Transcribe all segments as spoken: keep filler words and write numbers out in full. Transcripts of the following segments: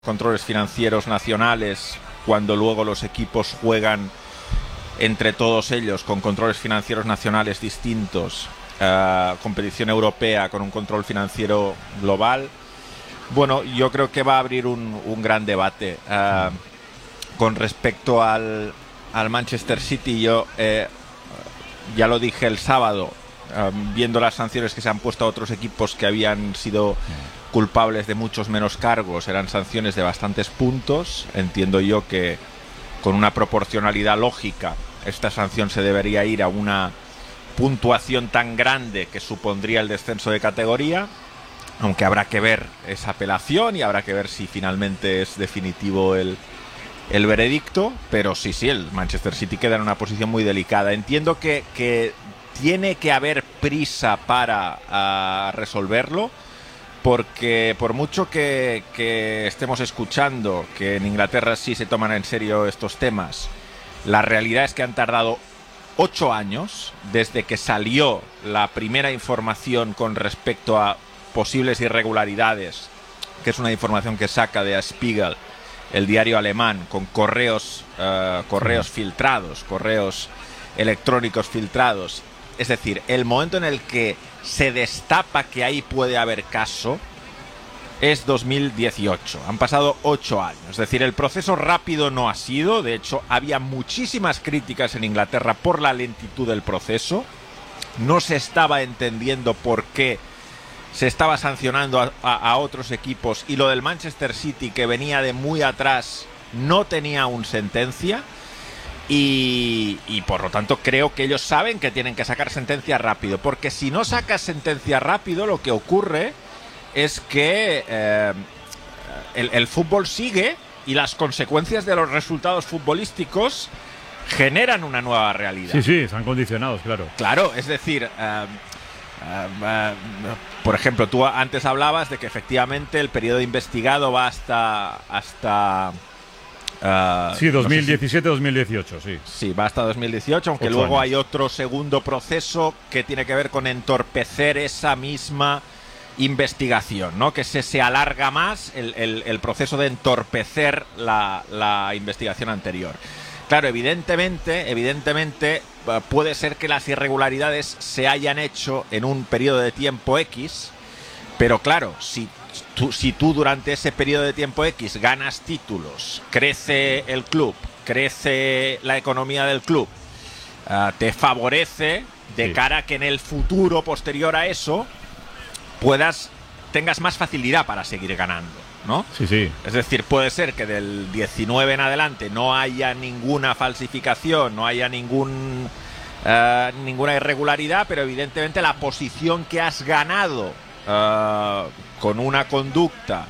controles financieros nacionales cuando luego los equipos juegan entre todos ellos con controles financieros nacionales distintos, uh, competición europea con un control financiero global. Bueno, yo creo que va a abrir un, un gran debate uh, con respecto al, al Manchester City. Yo eh, ya lo dije el sábado, uh, viendo las sanciones que se han puesto a otros equipos que habían sido culpables de muchos menos cargos, eran sanciones de bastantes puntos. Entiendo yo que con una proporcionalidad lógica esta sanción se debería ir a una puntuación tan grande que supondría el descenso de categoría, aunque habrá que ver esa apelación y habrá que ver si finalmente es definitivo el, el veredicto. Pero sí, sí, el Manchester City queda en una posición muy delicada. Entiendo que, que tiene que haber prisa para uh, resolverlo, porque por mucho que, que estemos escuchando que en Inglaterra sí se toman en serio estos temas, la realidad es que han tardado ocho años desde que salió la primera información con respecto a posibles irregularidades, que es una información que saca de Der Spiegel, el diario alemán, con correos, uh, correos sí. filtrados, correos electrónicos filtrados. Es decir, el momento en el que se destapa que ahí puede haber caso es dos mil dieciocho. Han pasado ocho años. Es decir, el proceso rápido no ha sido. De hecho, había muchísimas críticas en Inglaterra por la lentitud del proceso. No se estaba entendiendo por qué se estaba sancionando a, a, a otros equipos, y lo del Manchester City, que venía de muy atrás, no tenía aún sentencia. Y, y por lo tanto creo que ellos saben que tienen que sacar sentencia rápido, porque si no sacas sentencia rápido, lo que ocurre es que eh, el, el fútbol sigue, y las consecuencias de los resultados futbolísticos generan una nueva realidad. Sí, sí, están condicionados, claro. Claro, es decir, uh, uh, uh, por ejemplo, tú antes hablabas de que efectivamente el periodo investigado va hasta... hasta Uh, sí, dos mil diecisiete dos mil dieciocho, sí. Sí, va hasta dos mil dieciocho, aunque Ocho luego años. hay otro segundo proceso que tiene que ver con entorpecer esa misma investigación, ¿no? Que se, se alarga más el, el, el proceso de entorpecer la, la investigación anterior. Claro, evidentemente, evidentemente puede ser que las irregularidades se hayan hecho en un periodo de tiempo X, pero claro, si Tú, si tú durante ese periodo de tiempo X ganas títulos, crece el club, crece la economía del club, uh, te favorece de sí. cara a que en el futuro posterior a eso puedas tengas más facilidad para seguir ganando, ¿no? Sí, sí. Es decir, puede ser que del diecinueve en adelante no haya ninguna falsificación, no haya ningún uh, ninguna irregularidad, pero evidentemente la posición que has ganado Uh, con una conducta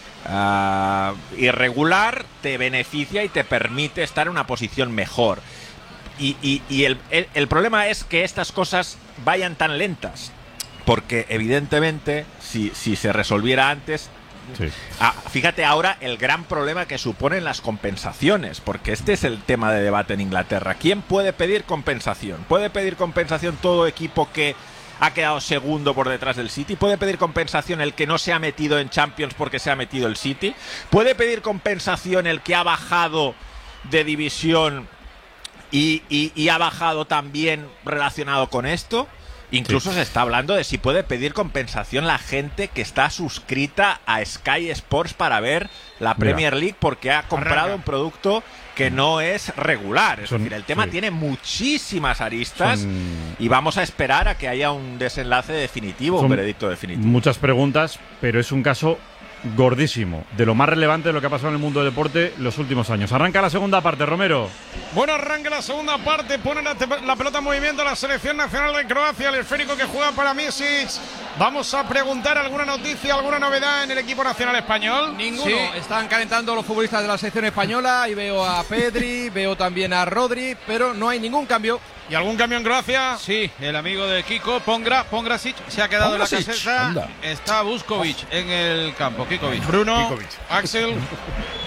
uh, irregular te beneficia y te permite estar en una posición mejor. Y, y, y el, el, el problema es que estas cosas vayan tan lentas, porque evidentemente si, si se resolviera antes... Sí. Ah, fíjate ahora el gran problema que suponen las compensaciones, porque este es el tema de debate en Inglaterra. ¿Quién puede pedir compensación? ¿Puede pedir compensación todo equipo que ha quedado segundo por detrás del City? ¿Puede pedir compensación el que no se ha metido en Champions porque se ha metido el City? ¿Puede pedir compensación el que ha bajado de división y, y, y ha bajado también relacionado con esto? Incluso sí. se está hablando de si puede pedir compensación la gente que está suscrita a Sky Sports para ver la Premier Mira. League porque ha comprado Arranca. un producto que no es regular. Es Son, decir, el tema sí. tiene muchísimas aristas Son... y vamos a esperar a que haya un desenlace definitivo, Son un veredicto definitivo. Muchas preguntas, pero es un caso gordísimo, de lo más relevante de lo que ha pasado en el mundo del deporte los últimos años. Arranca la segunda parte, Romero. Bueno, arranca la segunda parte, pone la, la pelota en movimiento la selección nacional de Croacia, el esférico que juega para Misic. Vamos a preguntar alguna noticia, alguna novedad en el equipo nacional español. Ninguno, sí. están calentando los futbolistas de la selección española y veo a Pedri, veo también a Rodri, pero no hay ningún cambio. ¿Y algún cambio en Croacia? Sí, el amigo de Kiko, Pongra, Pongrasic, se ha quedado Pongrasic. en la caseta. Anda. Está Vuskovic en el campo, Kikovic. Bruno, Kikovic. Axel.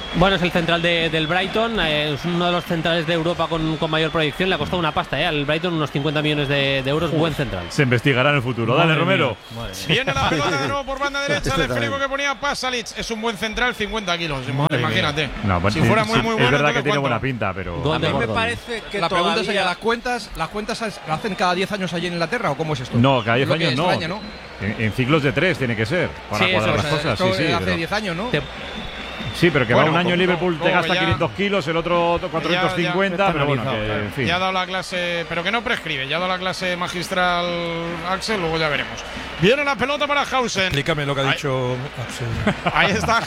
Bueno, es el central de, del Brighton, eh, es uno de los centrales de Europa con, con mayor proyección. Le ha costado una pasta, ¿eh? Al Brighton unos cincuenta millones de, de euros, Uf. buen central. Se investigará en el futuro. Madre Dale, Romero. Viene la pelota de nuevo por banda derecha del esférico que ponía Pasalic. Es un buen central, cincuenta kilos. Madre imagínate. No, bueno, si fuera muy, muy es bueno. Es verdad que tiene ¿cuánto? buena pinta, pero. A mí me parece que la pregunta sería: ¿las cuentas, las cuentas las hacen cada diez años allí en Inglaterra o cómo es esto? No, cada diez años no. Extraña, ¿no? En, en ciclos de tres tiene que ser. Para sí, cuadrar eso, las o sea, cosas. Sí, sí, hace diez años, ¿no? Te, Sí, pero que bueno, va un año en Liverpool como, te gasta ya, quinientos kilos, el otro cuatrocientos cincuenta, ya, ya pero bueno, que, en fin. Ya ha dado la clase, pero que no prescribe, ya ha dado la clase magistral Axel, luego ya veremos. Viene la pelota para Hausen. Explícame lo que ha ahí, dicho Axel. Ahí está.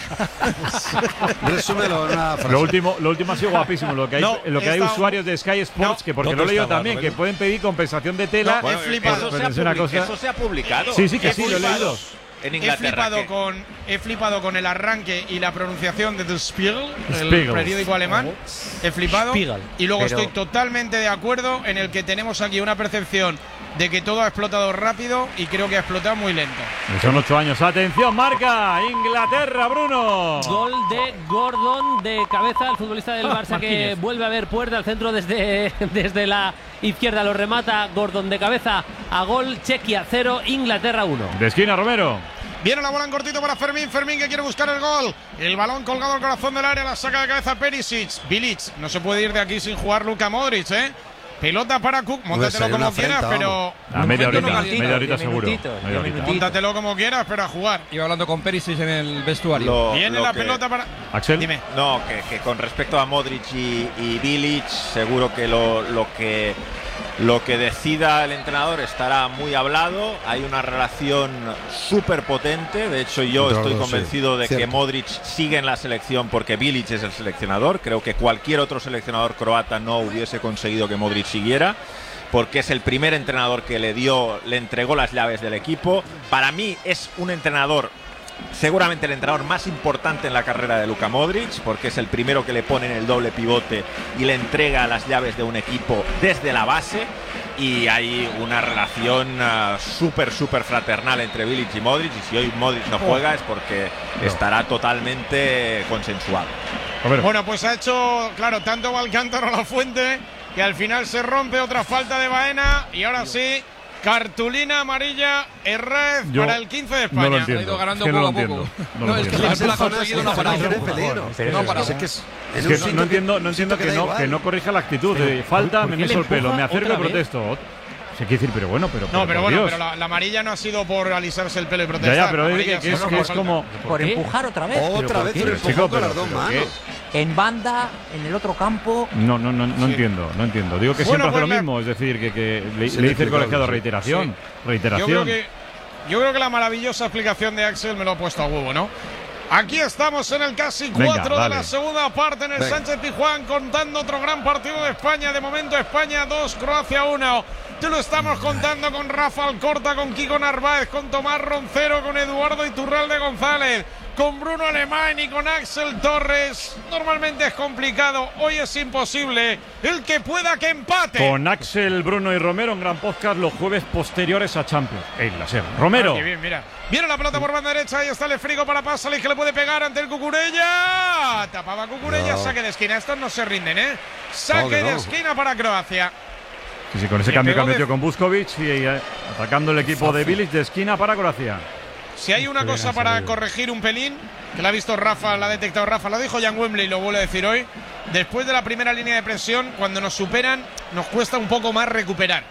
Resúmelo en una frase. Lo último, lo último ha sido guapísimo. Lo que hay, no, lo que hay usuarios de Sky Sports, no, que porque no lo he leído estaba, también, no, que pueden pedir compensación de tela. No, bueno, he flipado. Eso, se ha es una cosa... eso se ha publicado. Sí, sí, que he sí, lo he leído. En He Inglaterra. flipado, ¿qué? con, he flipado con el arranque y la pronunciación de Der Spiegel, Spiegel. el periódico alemán. He flipado. Spiegel. Y luego Pero... estoy totalmente de acuerdo en el que tenemos aquí una percepción de que todo ha explotado rápido y creo que ha explotado muy lento. Son ocho años. Atención, marca Inglaterra, Bruno. Gol de Gordon de cabeza, el futbolista del Barça que vuelve a ver puerta al centro desde, desde la izquierda. Lo remata Gordon de cabeza a gol. Chequia cero, Inglaterra uno. De esquina, Romero. Viene la bola en cortito para Fermín. Fermín que quiere buscar el gol. El balón colgado al corazón del área. La saca de cabeza Perisic. Bilic. No se puede ir de aquí sin jugar Luka Modric, ¿eh? Pelota para Cook. Móntatelo como afrenta, quieras, pero. A media horita, no media horita seguro. Media horita. Móntatelo como quieras, pero a jugar. Iba hablando con Perisic en el vestuario. Lo, Viene lo la que, pelota para. Axel. Dime. No, que, que con respecto a Modric y, y Bilic, seguro que lo, lo que lo que decida el entrenador estará muy hablado. Hay una relación súper potente. De hecho, yo Entre estoy los dos, convencido sí. de Cierto. que Modric sigue en la selección porque Bilic es el seleccionador. Creo que cualquier otro seleccionador croata no hubiese conseguido que Modric siguiera, porque es el primer entrenador que le dio, le entregó las llaves del equipo. Para mí es un entrenador, seguramente el entrenador más importante en la carrera de Luka Modric, porque es el primero que le pone en el doble pivote y le entrega las llaves de un equipo desde la base. Y hay una relación uh, súper, súper fraternal entre Bilic y Modric. Y si hoy Modric no juega es porque no. estará totalmente consensuado. Bueno, pues ha hecho, claro, tanto va el cántaro a la fuente que al final se rompe. Otra falta de Baena. Y ahora sí, cartulina amarilla Herrez Yo para el quince de España. No lo entiendo. Ha ido ganando es que no poco lo a poco. entiendo. No, No, lo es que entiendo. la ha conseguido una parada. No, para es que es, Es que no entiendo, no entiendo que no, que no corrija la actitud. De falta, me meso el pelo, me acerco y protesto. Se quiere decir, pero bueno, pero. No, pero, pero bueno, Dios. pero la, la amarilla no ha sido por alisarse el pelo y protestar. Ya, ya, pero es, que, que es, que es como. Por empujar otra vez. Otra vez, pero empujó con las dos manos. En banda, en el otro campo. No, no, no, no sí. entiendo, no entiendo. Digo que bueno, siempre pues hace lo la... mismo, es decir, que, que le, le dice el colegiado reiteración, sí. reiteración. Yo creo, que, yo creo que la maravillosa explicación de Axel me lo ha puesto a huevo, ¿no? Aquí estamos en el casi cuatro de la segunda parte en el Venga. Sánchez Pizjuán, contando otro gran partido de España. De momento España dos, Croacia uno. Te lo estamos contando con Rafa Alcorta, con Kiko Narváez, con Tomás Roncero, con Eduardo Iturralde González, con Bruno Alemán y con Axel Torres. Normalmente es complicado, hoy es imposible. El que pueda que empate. Con Axel, Bruno y Romero, un gran podcast los jueves posteriores a Champions. Ey, la ser. Romero. Ah, qué bien, mira. Viene la pelota por banda derecha, ahí está el esférico para Pasalic, que le puede pegar ante el Cucurella. Tapaba Cucurella, no. Saque de esquina. Estos no se rinden, ¿eh? Saque no, de no. esquina para Croacia. Sí, sí, con ese cambio que ha metido de... con Buskovic y eh, atacando el equipo Fácil. de Bilic de esquina para Croacia. Si hay una cosa para salido. corregir un pelín, que la ha visto Rafa, la ha detectado Rafa, lo dijo Jan Wembley y lo vuelve a decir hoy, después de la primera línea de presión, cuando nos superan, nos cuesta un poco más recuperar.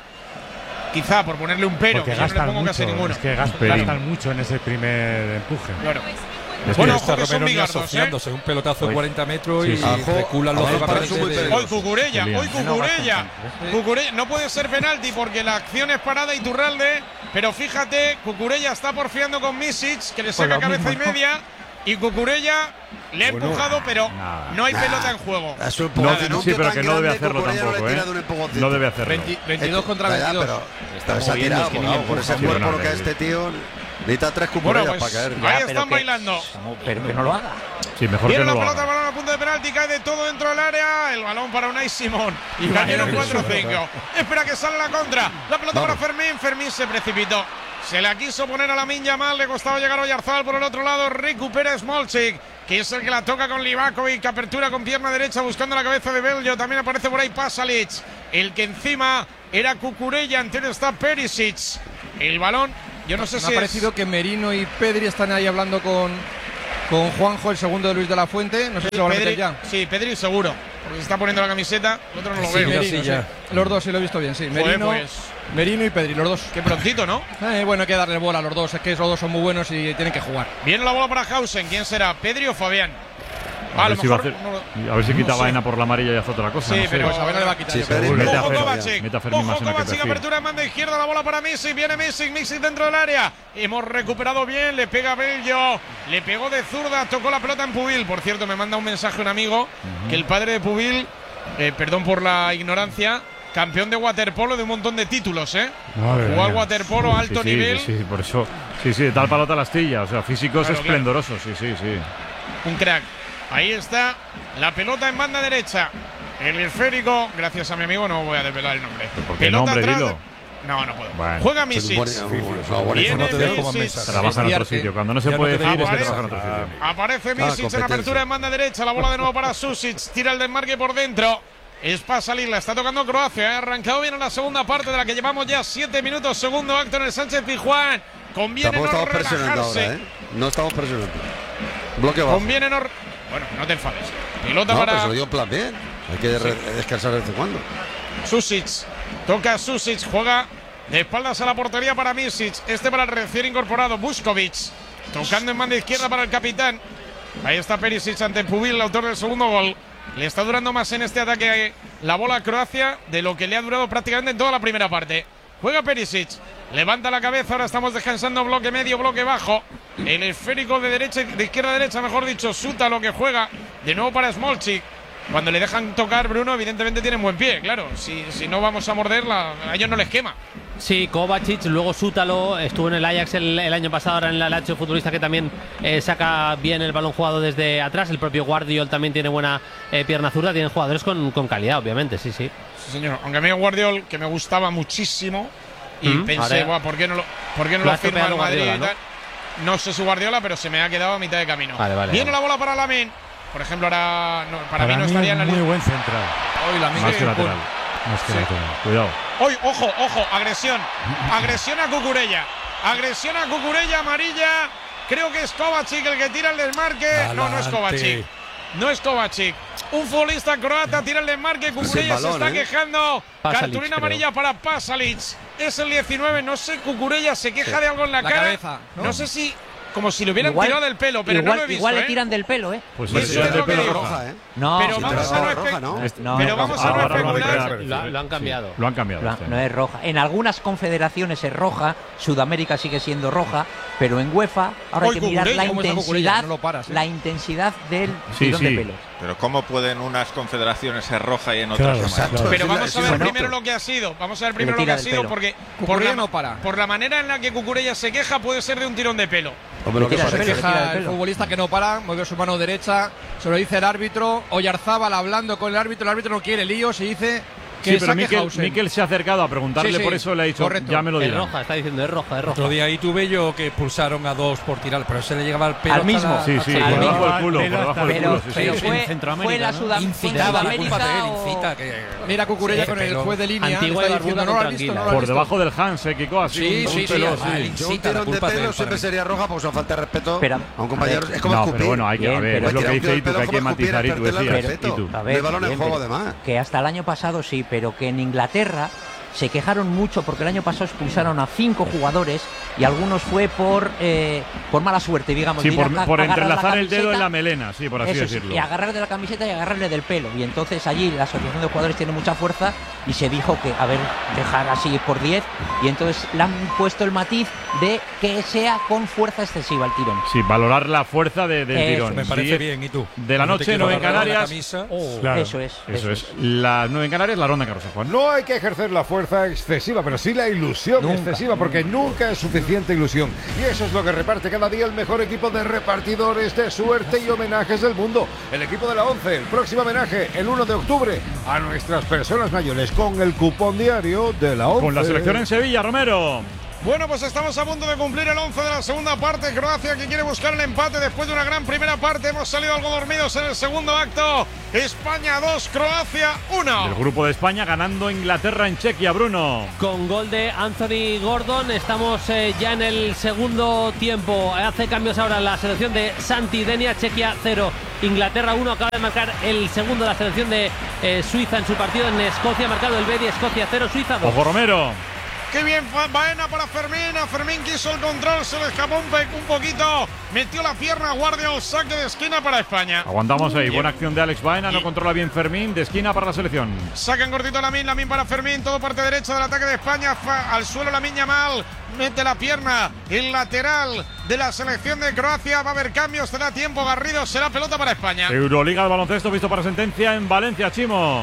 Quizá por ponerle un pero, porque que yo no le pongo mucho, casi ninguno. Es que gastan, gastan mucho en ese primer empuje. Claro. Es bueno, ojo que son bigardos, asociándose ¿eh? un pelotazo de cuarenta metros sí, sí. y sí. reculan los jugadores. Hoy Cucurella, hoy Cucurella. Cucurella. No puede ser penalti porque la acción es parada y Iturralde, pero fíjate, Cucurella está porfiando con Misic, que le saca cabeza mismo. y media, y Cucurella le ha bueno, empujado, pero nada, no hay nada. pelota en juego. No, sí, pero que no debe hacerlo tampoco, ¿eh? No debe hacerlo. veinte, veintidós contra veintidós. Ya, pero está tirado, por, por ese cuerpo que a este tío necesita tres Cucurellas bueno, pues, para caer. Ahí ya, están que, bailando. Pero que no lo haga. Sí, mejor Viene que no la lo pelota, haga. balón a punto de penalti, cae de todo dentro del área. El balón para Unai Simón. Y cayeron cuatro cinco. Espera que sale la contra. La pelota Vamos. para Fermín. Fermín se precipitó. Se la quiso poner a Lamine Yamal. Le costaba llegar a Oyarzabal por el otro lado. Recupera Smolcic, que es el que la toca con Livakovic, apertura con pierna derecha buscando la cabeza de Bello, también aparece por ahí Pasalic, el que encima era Cucurella, antes está Perisic, el balón, yo no sé Me si ha parecido es... que Merino y Pedri están ahí hablando con, con Juanjo, el segundo de Luis de la Fuente, no sé si lo van a meter ya. Sí, Pedri seguro, porque se está poniendo la camiseta, el otro no lo Sí, veo. Merino, sí. Los dos sí lo he visto bien, sí, Merino, Joder, pues. Merino y Pedri, los dos. Qué prontito, ¿no? Eh, bueno, hay que darle bola a los dos, es que los dos son muy buenos y tienen que jugar. Viene la bola para Hausen, ¿quién será? ¿Pedri o Fabián? A, A, ver, lo si va a, mejor, hacer, no, a ver si quita no sé. vaina por la amarilla y hace otra cosa. Sí, no sé. pero Pues a ver, le va a quitar. Sí, yo pero creo. Mete a Ojo Fer- Kovacic, mete a Fermín ojo más en el que Kovacic, perfil. apertura en banda izquierda, la bola para Messi, viene Messi, Messi dentro del área, hemos recuperado bien, le pega Bello, le pegó de zurda, tocó la pelota en Pubil, por cierto me manda un mensaje un amigo, uh-huh. que el padre de Pubil, eh, perdón por la ignorancia, campeón de waterpolo de un montón de títulos, ¿eh? Jugó al waterpolo a alto sí, sí, nivel. Sí, sí, por eso, sí, sí, de tal palota a la astilla, o sea, físicos Claro, esplendorosos, sí, sí, sí. Un crack. Ahí está la pelota en banda derecha. El esférico, gracias a mi amigo, no voy a desvelar el nombre. ¿Por qué Pelota nombre, atrás dilo? de- No, no puedo. Bueno. Juega Misic. Viene Misic. Trabaja en otro sitio. Cuando no se Ya puede no te decir es que aparece. trabaja en otro sitio. Aparece Ah, Misic en competencia. apertura en banda derecha. La bola de nuevo para Susic. Tira el desmarque por dentro. Es para salir. La está tocando Croacia. Ha arrancado bien en la segunda parte de la que llevamos ya siete minutos. Segundo acto en el Sánchez Pizjuán. Conviene Tampoco no estamos presionando relajarse. ahora, ¿eh? No estamos presionando. Bloque bajo. Conviene no. Bueno, no te enfades. Pelota No, para. pero se lo dio en plan bien. Hay que re- descansar de vez en cuando. Susic. Toca Susic. Juega de espaldas a la portería para Misic. Este para el recién incorporado Buskovic. Tocando en banda izquierda para el capitán. Ahí está Perisic ante Pubil, el autor del segundo gol. Le está durando más en este ataque la bola a Croacia de lo que le ha durado prácticamente en toda la primera parte. Juega Perisic. Levanta la cabeza. Ahora estamos descansando bloque medio, bloque bajo. El esférico de derecha, de izquierda a derecha, mejor dicho, Suta lo que juega. De nuevo para Smolcic. Cuando le dejan tocar Bruno, evidentemente tienen buen pie, claro. Si, si no vamos a morderla, a ellos no les quema. Sí, Kovacic, luego Sútalo, estuvo en el Ajax el, el año pasado, ahora en la Lazio, futbolista que también eh, saca bien el balón jugado desde atrás. El propio Guardiol también tiene buena eh, pierna zurda. Tienen jugadores con, con calidad, obviamente, sí, sí. Sí, señor. Aunque a mí Guardiol, que me gustaba muchísimo, y Mm, pensé, ahora- Buah, ¿por qué no lo, por qué no Lo lo has firma el estropeado Madrid Guardiola, y tal? No sé su Guardiola, pero se me ha quedado a mitad de camino. Vale, vale, Viene vale. la bola para Lamin. Por ejemplo, ahora no, para, Para mí no mí estaría es en la muy lista. buen central. Hoy la Más que lateral. Más que Sí. lateral. Cuidado. Hoy, ojo, ojo, agresión. Agresión a Cucurella. Agresión a Cucurella, amarilla. Creo que es Kovacic el que tira el desmarque. No, no es Adelante. Kovacic. No es Kovacic. Un futbolista croata tira el desmarque. Cucurella balón, se está ¿eh? quejando. Pasalic, Cartulina creo. amarilla para Pasalic. Es el diecinueve. No sé, Cucurella se queja de algo en la, La cara. cabeza, ¿no? ¿no? sé si. Como si le hubieran Igual- tirado del pelo, pero igual, no lo he visto. igual ¿eh? le tiran del pelo, ¿eh? Pues Eso le es tiran lo del que pelo digo. roja. Roja, ¿eh? No, Pero Sí, vamos pero a no roja, espe- ¿no? no, pero no, vamos a no Ahora lo han especular. cambiado. Lo, lo han cambiado. Lo han cambiado. no, este no año. es roja. En algunas confederaciones es roja, Sudamérica sigue siendo roja, pero en UEFA ahora Hoy hay que mirar Cucurella, la ¿cómo está Cucurella? intensidad, No lo paras, ¿eh? la intensidad del Sí, tirón sí. de pelos. Pero ¿cómo pueden unas confederaciones ser roja y en otras Claro, amarillas? claro. Pero Sí, vamos sí, a ver bueno. primero lo que ha sido. Vamos a ver primero lo que tira ha del sido pelo. porque por Cucurella la, no para. por la manera en la que Cucurella se queja puede ser de un tirón de pelo. Hombre, lo que tira el pasa Se es pelo, que le tira queja el el pelo. futbolista que no para, mueve su mano derecha, se lo dice el árbitro. Oyarzábal hablando con el árbitro, el árbitro no quiere líos y dice que Sí, pero saque Mikel, Hausen. Mikel se ha acercado a preguntarle, Sí, sí, por eso le ha dicho, correcto. ya me lo Es dirán. roja, está diciendo, es roja, es roja. Otro día ahí tuve yo que expulsaron a dos por tirar, pero se le llegaba el pelo Al hasta mismo. la- Sí, sí, Al por debajo mismo. del culo, por debajo del Pero, culo. Sí, pero sí. fue, en Centroamérica, fue la ¿no? Sudam- fue en Incitaba la culpa de él, Sudamérica o- incita que… Mira Cucurella Sí, con el pero- juez de línea. Antigua está y diciendo, barbuda no lo has con visto, tranquila. no lo has Por visto. debajo del Hans, se Kiko así. Sí, un, sí, un sí, pelo, ah, sí. vale. yo un Incita, la tirón de culpa es de pelo él, siempre para sería roja, pues a falta de respeto Pero- a un compañero. Es como No, escupir. pero bueno, hay que, a Bien, ver, pero- es lo que Tirar un dice tiro Itu, de que hay pelo que como escupir, matizar, y tú perderle el decías, respeto. Itu. A ver, De balón en bien, juego, pero- además. Que hasta el año pasado sí, pero que en Inglaterra se quejaron mucho porque el año pasado expulsaron a cinco jugadores y algunos fue por eh, por mala suerte, digamos. Sí, de ir a por, ca- por agarrar la entrelazar el dedo camiseta, en la melena, sí, por así eso sí, decirlo. y agarrar de la camiseta y agarrarle del pelo. Y entonces allí la asociación de jugadores tiene mucha fuerza y se dijo que, a ver, dejar así por diez. Y entonces le han puesto el matiz de que sea con fuerza excesiva el tirón. Sí, valorar la fuerza de, del Eso, tirón. Me parece Diez bien, ¿y tú? De la No te noche, quiero nueve en agarrar la Canarias. camisa. Claro. Eso es. Eso es. Las nueve en Canarias, la ronda Carlos Juan. No hay que ejercer la fuerza excesiva, pero sí la ilusión Nunca, excesiva, porque nunca es suficiente ilusión. Y eso es lo que reparte cada día el mejor equipo de repartidores de suerte y homenajes del mundo. El equipo de la once, el próximo homenaje, el uno de octubre, a nuestras personas mayores, con el cupón diario de la once. Con la selección en Sevilla, Romero. Bueno, pues estamos a punto de cumplir el once de la segunda parte. Croacia que quiere buscar el empate después de una gran primera parte. Hemos salido algo dormidos en el segundo acto. España dos, Croacia uno. El grupo de España ganando Inglaterra en Chequia, Bruno. Con gol de Anthony Gordon. Estamos eh, ya en el segundo tiempo. Hace cambios ahora la selección de Santi Denia. Chequia cero, Inglaterra uno. Acaba de marcar el segundo de la selección de eh, Suiza en su partido en Escocia. Ha marcado el Bedi. Escocia cero, Suiza dos. Ojo, Romero. Qué bien, Baena para Fermín. A Fermín quiso el control, se le escapó un, un poquito. Metió la pierna, Guardiola, saque de esquina para España. Aguantamos ahí, buena acción de Alex Baena, no controla bien Fermín, de esquina para la selección. Sacan cortito Lamine, Lamine para Fermín, todo parte derecha del ataque de España. Al suelo Lamine Yamal, mete la pierna, el lateral de la selección de Croacia. Va a haber cambios, será tiempo, Garrido, será pelota para España. Euroliga de baloncesto, visto para sentencia en Valencia, Chimo.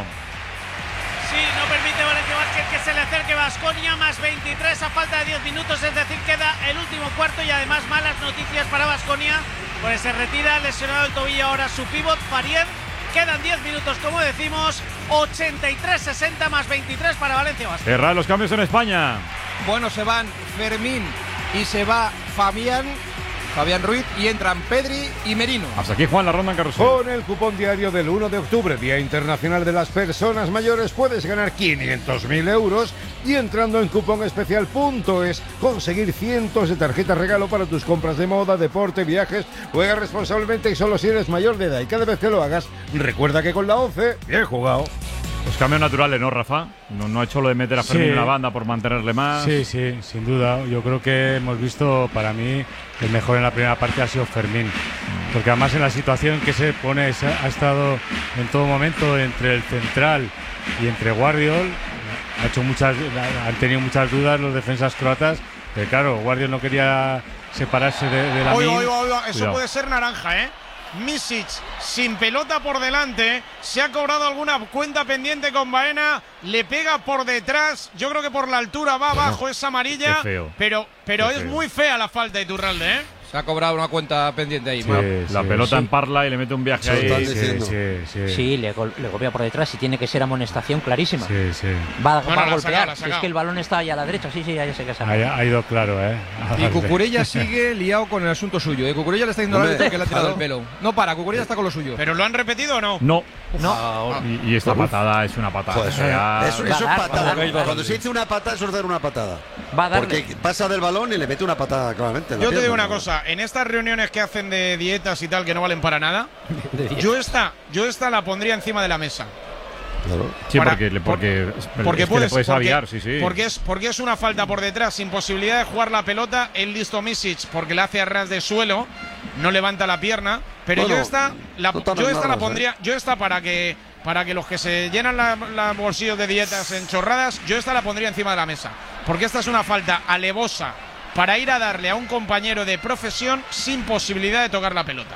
Sí, no permite Valencia Basket que se le acerque Baskonia, más veintitrés a falta de diez minutos, es decir, queda el último cuarto y además malas noticias para Baskonia, pues se retira lesionado el tobillo ahora su pívot, Faried. Quedan diez minutos, como decimos, ochenta y tres sesenta más veintitrés para Valencia Basket. Cerrar los cambios en España. Bueno, se van Fermín y se va Fabián. Fabián Ruiz y entran Pedri y Merino. Hasta aquí, Juan, la ronda en carrusel. Con el cupón diario del uno de octubre, Día Internacional de las Personas Mayores, puedes ganar quinientos mil euros y entrando en cupón especial punto es conseguir cientos de tarjetas regalo para tus compras de moda, deporte, viajes. Juega responsablemente y solo si eres mayor de edad. Y cada vez que lo hagas, recuerda que con la once, bien jugado. Los cambios naturales, ¿no, Rafa? No, no ha hecho lo de meter a Fermín sí. en la banda por mantenerle más. Sí, sí, sin duda. Yo creo que hemos visto, para mí, el mejor en la primera parte ha sido Fermín. Porque además en la situación que se pone, ha estado en todo momento entre el central y entre Guardiol. Ha hecho muchas, han tenido muchas dudas los defensas croatas. Pero claro, Guardiol no quería separarse de, de la oiga, oiga, oiga, eso Cuidado. Puede ser naranja, ¿eh? Misic sin pelota por delante, se ha cobrado alguna cuenta pendiente con Baena, le pega por detrás, yo creo que por la altura va abajo, bueno, es amarilla, pero, pero es muy fea la falta de Iturralde, ¿eh? Se ha cobrado una cuenta pendiente ahí. Sí, la sí, pelota sí. en parla y le mete un viaje sí, ahí. Sí, sí, sí. sí le, gol, le golpea por detrás y tiene que ser amonestación clarísima. Sí, sí. Va, bueno, va a golpear. Si es que el balón está ahí a la derecha, sí, sí, ya sé que se ha, ha ido claro, ¿eh? Y Cucurella sigue liado con el asunto suyo. ¿eh? Cucurella le está diciendo al árbitro que le ha tirado el pelo. No para, Cucurella está con lo suyo. ¿Pero lo han repetido o no? No. No. Ah, y, y esta Uf. patada es una patada. Joder, eso, eso, eso es patada. Cuando se dice una patada, eso es dar una patada. Va a Porque pasa del balón y le mete una patada, claramente. Yo te digo una cosa, en estas reuniones que hacen de dietas y tal que no valen para nada, yo esta, yo esta la pondría encima de la mesa. Claro. Sí, para, porque, porque, por, porque es puedes, le puedes porque, aviar, sí, sí. Porque es, porque es una falta por detrás, sin posibilidad de jugar la pelota. El listo Misic, porque le hace a ras de suelo, no levanta la pierna. Pero bueno, yo esta, la, no yo esta la pondría, ¿eh? yo esta para que para que los que se llenan la, la bolsillos de dietas en chorradas, yo esta la pondría encima de la mesa. Porque esta es una falta alevosa para ir a darle a un compañero de profesión sin posibilidad de tocar la pelota.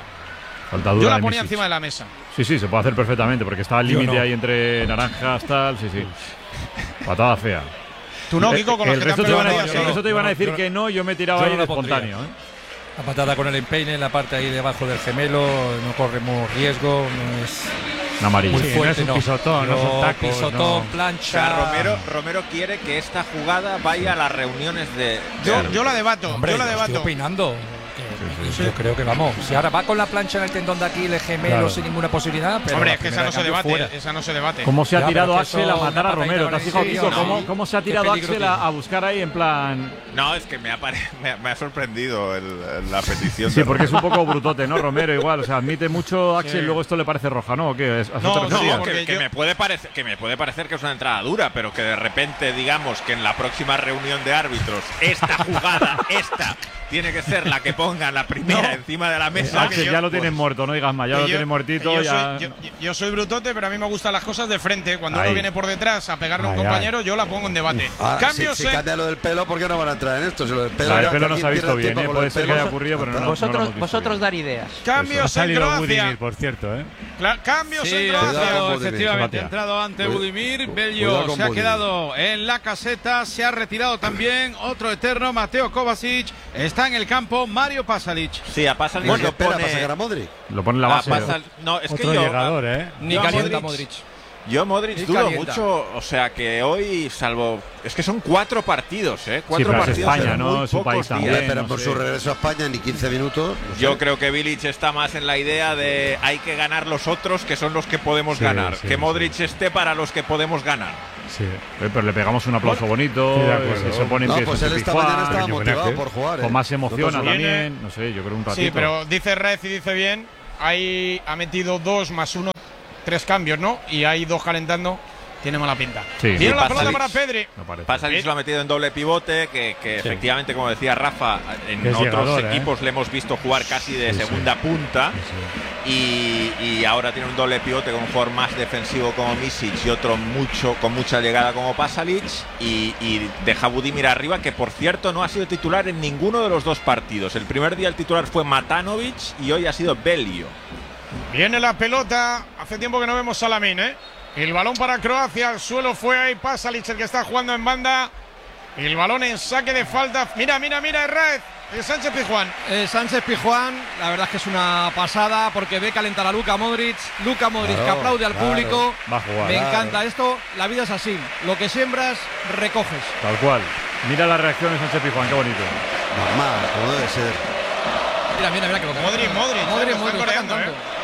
Yo la ponía encima de la mesa. Sí, sí, se puede hacer perfectamente, porque está al límite no. ahí entre naranjas, tal, sí, sí. Patada fea. Tú no, Kiko, con el los resto que te iban a, no, el resto no, te iban a decir no, que no, yo me he tirado ahí de espontáneo. ¿eh? La patada con el empeine en la parte ahí debajo del gemelo, no corremos riesgo, no es... Una amarilla. Muy fuerte, no es un pisotón, no, no son tacos, pisotón, no. plancha. O sea, Romero, Romero quiere que esta jugada vaya a las reuniones de... Yo, yo la debato, Hombre, yo la debato. Estoy opinando. Sí, sí, sí. Yo creo que vamos. Si ahora va con la plancha en el tendón de aquí, el gemelo claro. sin ninguna posibilidad. Pero Hombre, es que esa no se debate. Fuera. Esa no se debate. ¿Cómo se ha ya, tirado Axel a matar a Romero? ¿Te has fijado, Kiko? no. ¿Cómo, ¿Cómo se ha tirado Axel a, a buscar ahí en plan.? No, es que me ha, pare... me ha, me ha sorprendido el, la petición. Sí, porque es un poco brutote, ¿no? Romero igual. O sea, admite mucho Axel y sí. luego esto le parece roja, ¿no? ¿O qué? ¿A no, no, que, que, yo... me puede parecer, que me puede parecer que es una entrada dura, pero que de repente digamos que en la próxima reunión de árbitros esta jugada, esta, tiene que ser la que pongan la primera no. encima de la mesa. Axel, yo, ya lo tienes pues, muerto, no digas más, ya lo yo, tienes muertito. Yo, ya... soy, yo, yo soy brutote, pero a mí me gustan las cosas de frente. Cuando ahí. uno viene por detrás a pegarle a un compañero, ay. yo la pongo en debate. Ah, Cambios si, si cambia lo del pelo, ¿por qué no van a entrar en esto? Si lo del pelo, la del pelo no se ha visto bien, ¿eh? Puede ser que haya ocurrido, pero no, vosotros, no lo vosotros dar ideas. Cambios en Croacia. Budimir, por cierto, ¿eh? Cla cambios sí, en Croacia. Efectivamente, ha entrado ante Budimir. Bello se ha Budimir. quedado en la caseta. Se ha retirado también otro eterno, Mateo Kovacic. Está en el campo Mario Pasalic. Sí, a Pasalic bueno, lo espera, pone. ¿para sacar a Modric? Lo pone en la base. Pasal... No, es Otro que yo. llegador, ¿eh? Ni calienta Modric. Yo Modric Y dudo calienta. mucho, o sea que hoy, salvo... Es que son cuatro partidos, ¿eh? Cuatro Sí, pero es partidos España, en ¿no? muy Su pocos país días. también. pero no por sé. su regreso a España ni quince minutos. no sé. Yo creo que Bilic está más en la idea de hay que ganar los otros, que son los que podemos Sí, ganar. sí, que sí. Modric esté para los que podemos ganar. Sí, pero le pegamos un aplauso bonito, Sí, de acuerdo. se, se pone en No, pie pues Sánchez él esta Pizjuán, mañana estaba que motivado homenaje, por jugar, ¿eh? con más emociona Nosotros- también, no sé, yo creo un ratito. Sí, pero dice Red y dice bien. Ahí ha metido dos más uno, tres cambios, ¿no? Y hay dos calentando. Tiene mala pinta. Sí, Viene sí, la pelota Pasalic. para Pedri. No parece. Pasalic lo ha metido en doble pivote, que, que Sí. efectivamente, como decía Rafa, en Que es otros llegador, ¿eh? equipos le hemos visto jugar casi de Sí, sí. segunda punta. Sí, Y, y ahora tiene un doble pivote con un jugador más defensivo como Misic y otro mucho con mucha llegada como Pasalic, y, y deja Budimir arriba, que por cierto no ha sido titular en ninguno de los dos partidos. El primer día el titular fue Matanovic y hoy ha sido Belio. Viene la pelota. Hace tiempo que no vemos a Lamine, ¿eh? El balón para Croacia. Al suelo fue ahí Pasalic, el que está jugando en banda. El balón en saque de falta. Mira, mira, mira, Herrera. El Sánchez Pizjuán. Eh, Sánchez Pizjuán, la verdad es que es una pasada porque ve calentar a Luka Modric. Luka Modric Claro, que aplaude al claro. público. Va a jugar. Me Claro. encanta esto. La vida es así. Lo que siembras, recoges. Tal cual. Mira la reacción de Sánchez Pizjuán, qué bonito. Normal, como debe ser. Mira, mira, mira que lo que Modric, Modric. Modric, Lo están Modric, está coreando, cantando. ¿eh?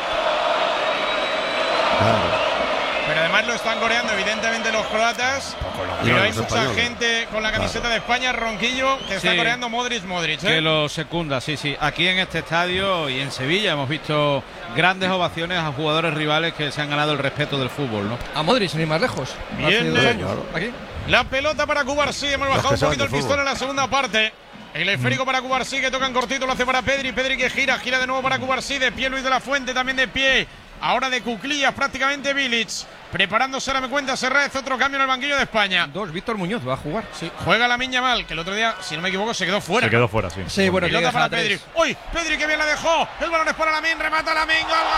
Claro. Pero además lo están coreando, evidentemente, los croatas. Pero No, hay los mucha españoles. gente con la camiseta de España, Ronquillo, que está Sí. coreando Modric, Modric. ¿eh? Que lo secunda, sí, sí. Aquí en este estadio y en Sevilla hemos visto grandes ovaciones a jugadores rivales que se han ganado el respeto del fútbol, ¿no? A Modric, sin ir más lejos. Bien, Hace dos eh. años. Aquí. La pelota para Cubarsí. Hemos Los bajado que un saben poquito el de pistón fútbol. en la segunda parte. El esférico para Cubarsí, que toca en cortito, lo hace para Pedri. Pedri que gira, gira de nuevo para Cubarsí. De pie Luis de la Fuente, también de pie. Ahora de cuclillas prácticamente Bilic. Preparándose, ahora me cuenta Serrez, otro cambio en el banquillo de España. Dos, Víctor Muñoz va a jugar. Sí, juega Lamine Yamal, que el otro día, si no me equivoco, se quedó fuera. Se quedó fuera, sí. Sí, bueno, Pelota llega para a tres. Pedri. ¡Uy! Pedri que bien la dejó. El balón es para Lamine, remata Lamine. ¡Gol,